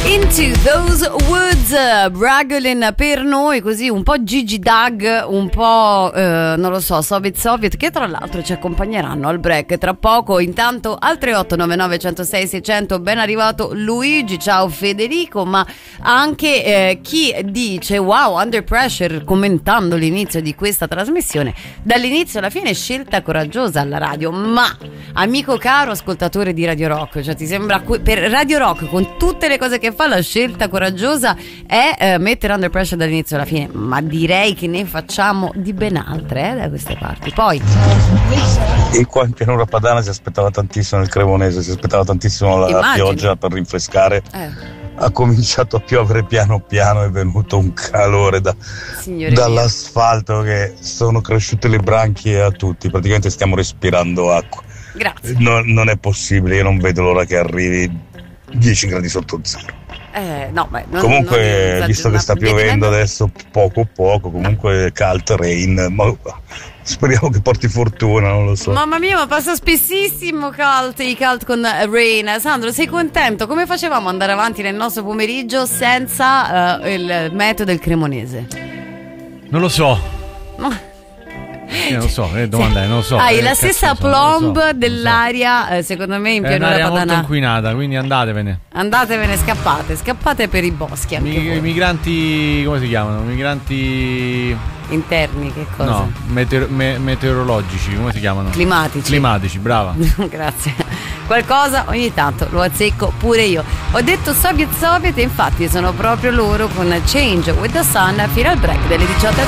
Into Those Woods, Bragolin per noi, così un po' Gigi Dag, un po' non lo so, Soviet, che tra l'altro ci accompagneranno al break tra poco. Intanto al 3899 106 600, ben arrivato Luigi, ciao Federico, ma anche chi dice wow, Under Pressure, commentando l'inizio di questa trasmissione, dall'inizio alla fine scelta coraggiosa alla radio, ma amico caro ascoltatore di Radio Rock, cioè ti sembra per Radio Rock con tutte le cose che fa la scelta coraggiosa è mettere Under Pressure dall'inizio alla fine? Ma direi che ne facciamo di ben altre da queste parti. Poi e qua in pianura padana si aspettava tantissimo, nel Cremonese si aspettava tantissimo la pioggia per rinfrescare. Ha cominciato a piovere piano piano, è venuto un calore dall'asfalto che sono cresciute le branchie a tutti, praticamente stiamo respirando acqua. Grazie. Non è possibile, io non vedo l'ora che arrivi 10 gradi sotto zero. No, beh, comunque visto che sta piovendo adesso poco comunque cult rain, ma speriamo che porti fortuna, non lo so. Mamma mia, ma passa spessissimo i cult con Rain. Sandro, sei contento? Come facevamo ad andare avanti nel nostro pomeriggio senza il metodo del Cremonese? Non lo so. Non lo so, domanda, non lo so. Hai la stessa plomb dell'aria, secondo me, in pianura padana. È un'area molto inquinata, quindi andatevene, scappate per i boschi. I migranti, come si chiamano? Migranti interni, che cosa? No, meteorologici, come si chiamatici? Climatici, brava. Grazie. Qualcosa ogni tanto lo azzecco pure io. Ho detto Soviet e infatti sono proprio loro con Change with the Sun fino al break delle 18:30.